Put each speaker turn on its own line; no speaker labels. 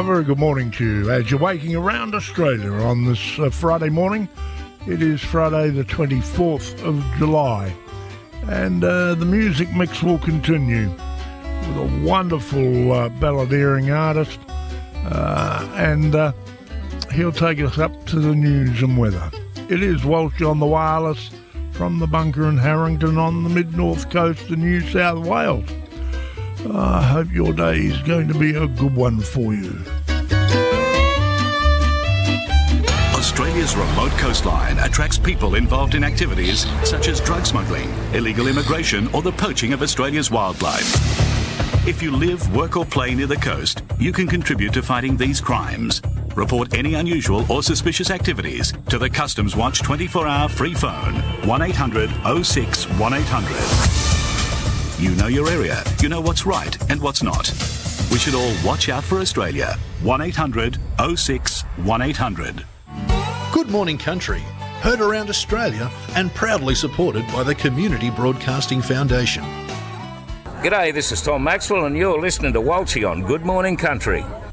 A very good morning to you as you're waking around Australia on this Friday morning. It is Friday the 24th of July, and the music mix will continue with a wonderful balladeering artist, and he'll take us up to the news and weather. It is Walsh on the wireless from the bunker in Harrington on the mid-north coast of New South Wales. I hope your day is going to be a good one for you.
Australia's remote coastline attracts people involved in activities such as drug smuggling, illegal immigration, or the poaching of Australia's wildlife. If you live, work or play near the coast, you can contribute to fighting these crimes. Report any unusual or suspicious activities to the Customs Watch 24-hour free phone, 1800 06 1800. You know your area, you know what's right and what's not. We should all watch out for Australia. 1800 06 1800.
Good Morning Country, heard around Australia and proudly supported by the Community Broadcasting Foundation.
G'day, this is Tom Maxwell and you're listening to Walshy on Good Morning Country.